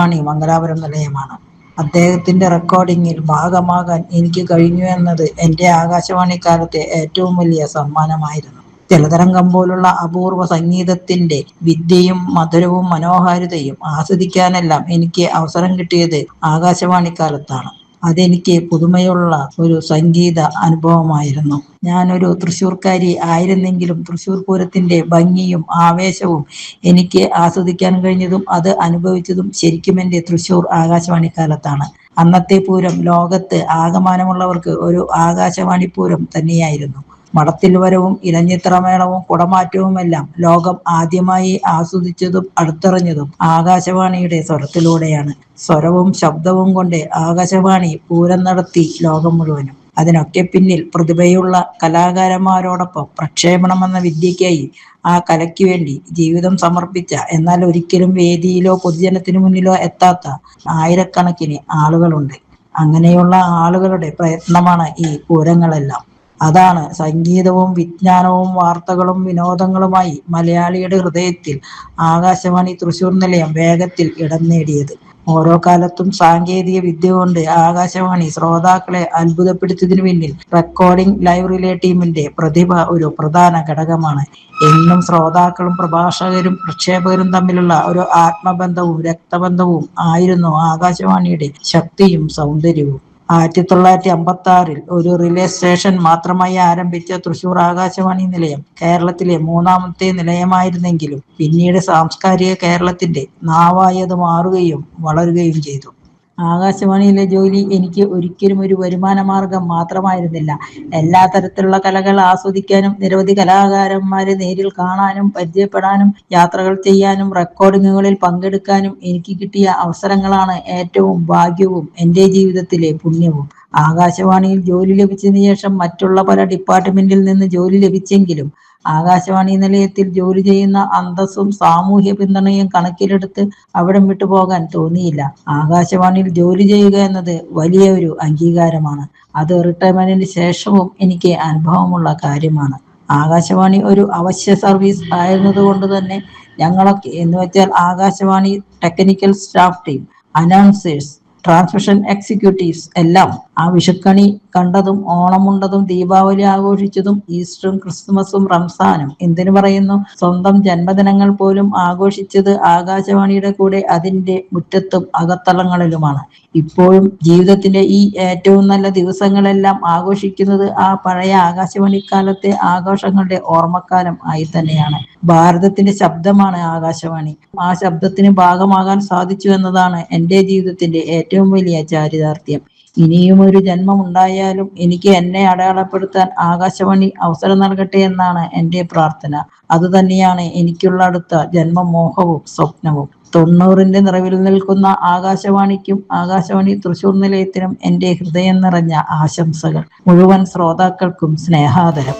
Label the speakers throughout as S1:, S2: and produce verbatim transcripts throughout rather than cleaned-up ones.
S1: ആകാശവാണി മംഗലാപുരം നിലയമാണ്. അദ്ദേഹത്തിന്റെ റെക്കോർഡിങ്ങിൽ ഭാഗമാകാൻ എനിക്ക് കഴിഞ്ഞു എന്നത് എന്റെ ആകാശവാണിക്കാലത്തെ ഏറ്റവും വലിയ സമ്മാനമായിരുന്നു. ജലതരംഗം പോലുള്ള അപൂർവ സംഗീതത്തിന്റെ വിദ്യയും മധുരവും മനോഹാരിതയും ആസ്വദിക്കാനെല്ലാം എനിക്ക് അവസരം കിട്ടിയത് ആകാശവാണിക്കാലത്താണ്. അതെനിക്ക് പുതുമയുള്ള ഒരു സംഗീത അനുഭവമായിരുന്നു. ഞാനൊരു തൃശ്ശൂർക്കാരി ആയിരുന്നെങ്കിലും തൃശ്ശൂർ പൂരത്തിന്റെ ഭംഗിയും ആവേശവും എനിക്ക് ആസ്വദിക്കാൻ കഴിഞ്ഞതും അത് അനുഭവിച്ചതും ശരിക്കും എന്റെ തൃശ്ശൂർ ആകാശവാണിക്കാലത്താണ്. അന്നത്തെ പൂരം ലോകത്ത് ആകമാനമുള്ളവർക്ക് ഒരു ആകാശവാണി പൂരം തന്നെയായിരുന്നു. മടത്തിൽ വരവും ഇലഞ്ഞിത്രമേളവും കുടമാറ്റവുമെല്ലാം ലോകം ആദ്യമായി ആസ്വദിച്ചതും അടുത്തറിഞ്ഞതും ആകാശവാണിയുടെ സ്വരത്തിലൂടെയാണ്. സ്വരവും ശബ്ദവും കൊണ്ട് ആകാശവാണി പൂരം നടത്തി ലോകം മുഴുവനും. അതിനൊക്കെ പിന്നിൽ പ്രതിഭയുള്ള കലാകാരന്മാരോടൊപ്പം പ്രക്ഷേപണം എന്ന വിദ്യയ്ക്കായി, ആ കലയ്ക്ക് വേണ്ടി ജീവിതം സമർപ്പിച്ച, എന്നാൽ ഒരിക്കലും വേദിയിലോ പൊതുജനത്തിനു മുന്നിലോ എത്താത്ത ആയിരക്കണക്കിന് ആളുകളുണ്ട്. അങ്ങനെയുള്ള ആളുകളുടെ പ്രയത്നമാണ് ഈ പൂരങ്ങളെല്ലാം. അതാണ് സംഗീതവും വിജ്ഞാനവും വാർത്തകളും വിനോദങ്ങളുമായി മലയാളിയുടെ ഹൃദയത്തിൽ ആകാശവാണി തൃശ്ശൂർ നിലയം വേഗത്തിൽ ഇടം നേടിയത്. ഓരോ കാലത്തും സാങ്കേതിക വിദ്യ കൊണ്ട് ആകാശവാണി ശ്രോതാക്കളെ അത്ഭുതപ്പെടുത്തിയതിനു പിന്നിൽ റെക്കോർഡിംഗ് ലൈവ് റിലേ ടീമിന്റെ പ്രതിഭ ഒരു പ്രധാന ഘടകമാണ്. എന്നും ശ്രോതാക്കളും പ്രഭാഷകരും പ്രക്ഷേപകരും തമ്മിലുള്ള ഒരു ആത്മബന്ധവും രക്തബന്ധവും ആയിരുന്നു ആകാശവാണിയുടെ ശക്തിയും സൗന്ദര്യവും. ആയിരത്തി തൊള്ളായിരത്തി അമ്പത്തി ആറിൽ ഒരു റിലേ സ്റ്റേഷൻ മാത്രമായി ആരംഭിച്ച തൃശ്ശൂർ ആകാശവാണി നിലയം കേരളത്തിലെ മൂന്നാമത്തെ നിലയമായിരുന്നെങ്കിലും പിന്നീട് സാംസ്കാരിക കേരളത്തിന്റെ നാവായി അത് മാറുകയും വളരുകയും ചെയ്തു. ആകാശവാണിയിലെ ജോലി എനിക്ക് ഒരിക്കലും ഒരു വരുമാന മാർഗം മാത്രമായിരുന്നില്ല. എല്ലാ തരത്തിലുള്ള കലകൾ ആസ്വദിക്കാനും നിരവധി കലാകാരന്മാരെ നേരിൽ കാണാനും പരിചയപ്പെടാനും യാത്രകൾ ചെയ്യാനും റെക്കോർഡിങ്ങുകളിൽ പങ്കെടുക്കാനും എനിക്ക് കിട്ടിയ അവസരങ്ങളാണ് ഏറ്റവും ഭാഗ്യവും എന്റെ ജീവിതത്തിലെ പുണ്യവും. ആകാശവാണിയിൽ ജോലി ലഭിച്ചതിന് ശേഷം മറ്റുള്ള പല ഡിപ്പാർട്ട്മെന്റിൽ നിന്ന് ജോലി ലഭിച്ചെങ്കിലും ആകാശവാണി നിലയത്തിൽ ജോലി ചെയ്യുന്ന അന്തസ്സും സാമൂഹ്യ പിന്തുണയും കണക്കിലെടുത്ത് അവിടം വിട്ടുപോകാൻ തോന്നിയില്ല. ആകാശവാണിയിൽ ജോലി ചെയ്യുക എന്നത് വലിയ ഒരു അംഗീകാരമാണ്. അത് റിട്ടയർമെന്റിന് ശേഷവും എനിക്ക് അനുഭവമുള്ള കാര്യമാണ്. ആകാശവാണി ഒരു അവശ്യ സർവീസ് ആയിരുന്നതുകൊണ്ട് തന്നെ ഞങ്ങളൊക്കെ എന്ന് വെച്ചാൽ Akashvani technical staff team, announcers, transmission executives എല്ലാം ആ വിഷുക്കണി കണ്ടതും ഓണമുണ്ടതും ദീപാവലി ആഘോഷിച്ചതും ഈസ്റ്ററും ക്രിസ്തുമസും റംസാനും എന്തിനു പറയുന്നു സ്വന്തം ജന്മദിനങ്ങൾ പോലും ആഘോഷിച്ചത് ആകാശവാണിയുടെ കൂടെ അതിന്റെ മുറ്റത്തും അകത്തളങ്ങളിലുമാണ്. ഇപ്പോഴും ജീവിതത്തിന്റെ ഈ ഏറ്റവും നല്ല ദിവസങ്ങളെല്ലാം ആഘോഷിക്കുന്നത് ആ പഴയ ആകാശവാണിക്കാലത്തെ ആഘോഷങ്ങളുടെ ഓർമ്മക്കാലം ആയി തന്നെയാണ്. ഭാരതത്തിന്റെ ശബ്ദമാണ് ആകാശവാണി. ആ ശബ്ദത്തിന് ഭാഗമാകാൻ സാധിച്ചു എന്നതാണ് എന്റെ ജീവിതത്തിന്റെ ഏറ്റവും വലിയ ചാരിതാർത്ഥ്യം. ഇനിയും ഒരു ജന്മം ഉണ്ടായാലും എനിക്ക് എന്നെ അടയാളപ്പെടുത്താൻ ആകാശവാണി അവസരം നൽകട്ടെ എന്നാണ് എന്റെ പ്രാർത്ഥന. അതുതന്നെയാണ് എനിക്കുള്ള അടുത്ത ജന്മമോഹവും സ്വപ്നവും. തൊണ്ണൂറിന്റെ നിറവിൽ നിൽക്കുന്ന ആകാശവാണിക്കും ആകാശവാണി തൃശ്ശൂർ നിലയത്തിനും എന്റെ ഹൃദയം നിറഞ്ഞ ആശംസകൾ. മുഴുവൻ ശ്രോതാക്കൾക്കും സ്നേഹാദരം.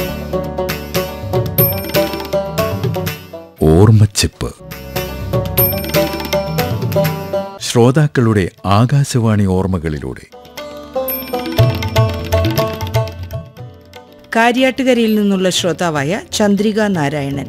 S2: ഓർമ്മച്ചിപ്പ്. ശ്രോതാക്കളുടെ ആകാശവാണി ഓർമ്മകളിലൂടെ.
S3: കാര്യാട്ടുകരയിൽ നിന്നുള്ള ശ്രോതാവായ ചന്ദ്രിക നാരായണൻ.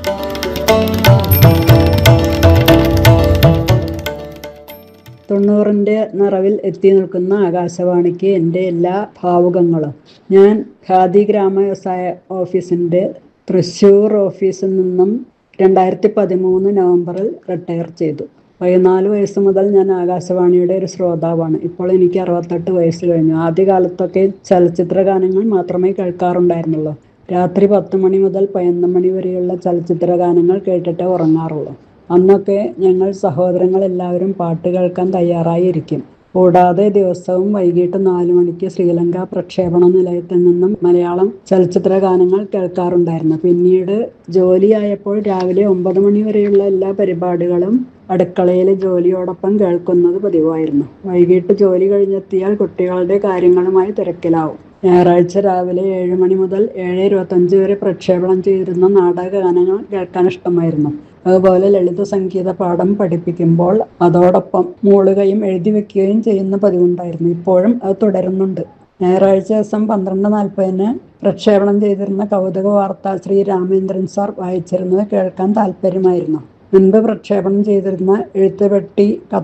S4: തൊണ്ണൂറിൻ്റെ നിറവിൽ എത്തി നിൽക്കുന്ന ആകാശവാണിക്ക് എൻ്റെ എല്ലാ ഭാവുകങ്ങളും. ഞാൻ ഖാദി ഗ്രാമ വ്യവസായ ഓഫീസിൻ്റെ തൃശ്ശൂർ ഓഫീസിൽ നിന്നും രണ്ടായിരത്തി പതിമൂന്ന് നവംബറിൽ റിട്ടയർ ചെയ്തു. പതിനാല് വയസ്സ് മുതൽ ഞാൻ ആകാശവാണിയുടെ ഒരു ശ്രോതാവാണ്. ഇപ്പോൾ എനിക്ക് അറുപത്തെട്ട് വയസ്സ് കഴിഞ്ഞു. ആദ്യകാലത്തൊക്കെ ചലച്ചിത്ര ഗാനങ്ങൾ മാത്രമേ കേൾക്കാറുണ്ടായിരുന്നുള്ളൂ. രാത്രി പത്ത് മണി മുതൽ പതിനൊന്ന് മണി വരെയുള്ള ചലച്ചിത്ര ഗാനങ്ങൾ കേട്ടിട്ടേ ഉറങ്ങാറുള്ളൂ. അന്നൊക്കെ ഞങ്ങൾ സഹോദരങ്ങൾ എല്ലാവരും പാട്ട് കേൾക്കാൻ തയ്യാറായി ഇരിക്കും. കൂടാതെ ദിവസവും വൈകിട്ട് നാലു മണിക്ക് ശ്രീലങ്ക പ്രക്ഷേപണ നിലയത്തിൽ നിന്നും മലയാളം ചലച്ചിത്ര ഗാനങ്ങൾ കേൾക്കാറുണ്ടായിരുന്നു. പിന്നീട് ജോലിയായപ്പോൾ രാവിലെ ഒമ്പത് മണി വരെയുള്ള എല്ലാ പരിപാടികളും അടുക്കളയിലെ ജോലിയോടൊപ്പം കേൾക്കുന്നത് പതിവായിരുന്നു. വൈകിട്ട് ജോലി കഴിഞ്ഞെത്തിയാൽ കുട്ടികളുടെ കാര്യങ്ങളുമായി തിരക്കിലാവും. ഞായറാഴ്ച രാവിലെ ഏഴ് മണി മുതൽ ഏഴ് ഇരുപത്തഞ്ച് വരെ പ്രക്ഷേപണം ചെയ്തിരുന്ന നാടക ഗാനങ്ങൾ കേൾക്കാൻ ഇഷ്ടമായിരുന്നു. അതുപോലെ ലളിത സംഗീത പാഠം പഠിപ്പിക്കുമ്പോൾ അതോടൊപ്പം മൂളുകയും എഴുതി വെക്കുകയും ചെയ്യുന്ന പതിവുണ്ടായിരുന്നു. ഇപ്പോഴും അത് തുടരുന്നുണ്ട്. ഞായറാഴ്ച ദിവസം പന്ത്രണ്ട് നാൽപ്പതിന് പ്രക്ഷേപണം ചെയ്തിരുന്ന കൗതുക വാർത്ത ശ്രീ രാമേന്ദ്രൻ സാർ വായിച്ചിരുന്നത് കേൾക്കാൻ താല്പര്യമായിരുന്നു. മുൻപ് പ്രക്ഷേപണം ചെയ്തിരുന്ന എഴുത്തുപെട്ടി